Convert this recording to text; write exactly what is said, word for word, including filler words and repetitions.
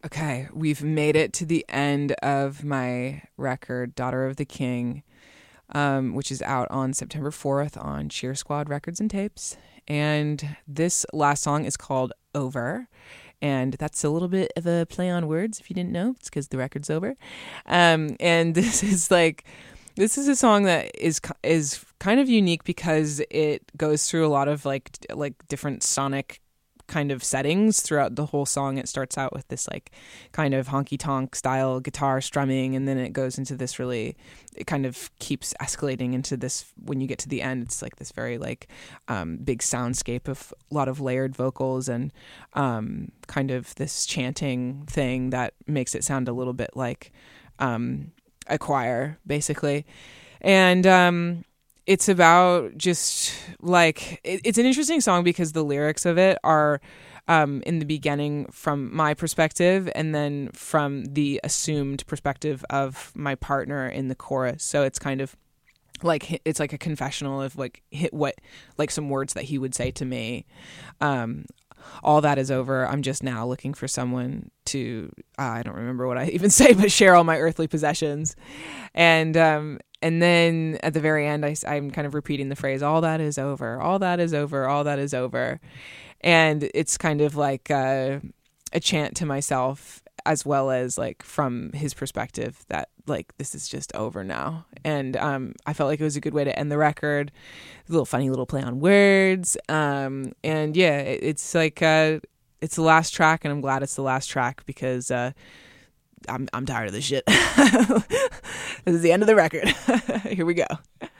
Okay, we've made it to the end of my record, Daughter of the King, um, which is out on September fourth on Cheer Squad Records and Tapes. And this last song is called Over. And that's a little bit of a play on words, if you didn't know. It's because the record's over. Um, and this is like, this is a song that is is kind of unique because it goes through a lot of like like different sonic kind of settings throughout the whole song. It starts out with this like kind of honky tonk style guitar strumming, and then it goes into this really, it kind of keeps escalating into this. When you get to the end, it's like this very like um, big soundscape of a lot of layered vocals and um, kind of this chanting thing that makes it sound a little bit like um, a choir, basically. And um, it's about just like, it, it's an interesting song because the lyrics of it are um, in the beginning from my perspective and then from the assumed perspective of my partner in the chorus. So it's kind of like, it's like a confessional of like hit what, like some words that he would say to me. Um, all that is over. I'm just now looking for someone to, uh, I don't remember what I even say, but share all my earthly possessions. And, um, and then at the very end, I, I'm kind of repeating the phrase, all that is over, all that is over, all that is over. And it's kind of like uh, a chant to myself, as well as like from his perspective that like, this is just over now. And um, I felt like it was a good way to end the record. A little funny little play on words. Um, and yeah, it, it's like, uh, it's the last track, and I'm glad it's the last track because uh, I'm I'm tired of this shit. This is the end of the record. Here we go.